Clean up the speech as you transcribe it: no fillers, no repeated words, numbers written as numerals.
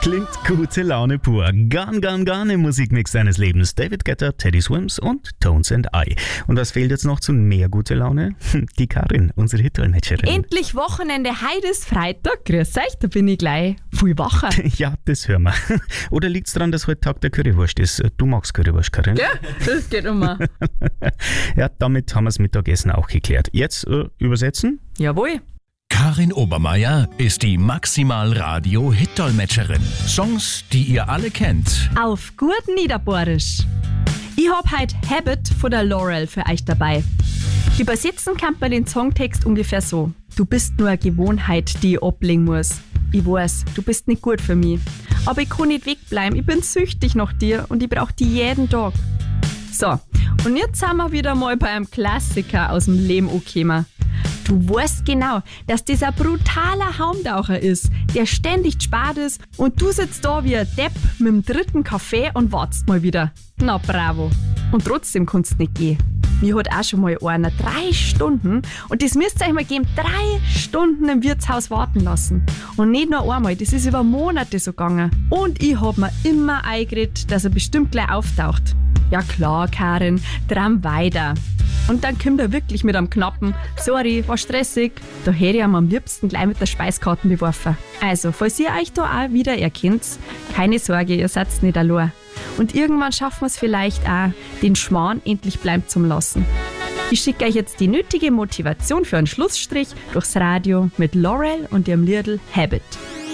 Klingt gute Laune pur. Gan im Musikmix deines Lebens. David Guetta, Teddy Swims und Tones and I. Und was fehlt jetzt noch zu mehr gute Laune? Die Karin, unsere Hit-Dolmetscherin. Endlich Wochenende, heute ist Freitag. Grüß euch, da bin ich gleich viel wacher. Ja, das hören wir. Oder liegt es daran, dass heute Tag der Currywurst ist? Du magst Currywurst, Karin? Ja, das geht immer. Ja, damit haben wir das Mittagessen auch geklärt. Jetzt übersetzen? Jawohl. Karin Obermeier ist die Maximal-Radio-Hit-Dolmetscherin. Songs, die ihr alle kennt. Auf gut Niederbohrisch. Ich hab heute Habit von der Laurel für euch dabei. Übersetzen kann man den Songtext ungefähr so. Du bist nur eine Gewohnheit, die ich ablegen muss. Ich weiß, du bist nicht gut für mich. Aber ich kann nicht wegbleiben. Ich bin süchtig nach dir und ich brauch dich jeden Tag. So, und jetzt sind wir wieder mal bei einem Klassiker aus dem Leben angekommen. Du weißt genau, dass das ein brutaler Haumtaucher ist, der ständig spart ist und du sitzt da wie ein Depp mit dem dritten Kaffee und wartest mal wieder. Na bravo. Und trotzdem kannst du nicht gehen. Mir hat auch schon mal einer 3 Stunden, und das müsst ihr euch mal geben, 3 Stunden im Wirtshaus warten lassen. Und nicht nur einmal, das ist über Monate so gegangen. Und ich hab mir immer eingeredet, dass er bestimmt gleich auftaucht. Ja klar, Karin, dran weiter. Und dann kommt er wirklich mit einem knappen Sorry, war stressig. Da hätte ich ihm am liebsten gleich mit der Speiskarten beworfen. Also, falls ihr euch da auch wieder erkennt, keine Sorge, ihr seid nicht allein. Und irgendwann schaffen wir es vielleicht auch, den Schmarrn endlich bleiben zu lassen. Ich schicke euch jetzt die nötige Motivation für einen Schlussstrich durchs Radio mit Laurel und ihrem Liedl Habit.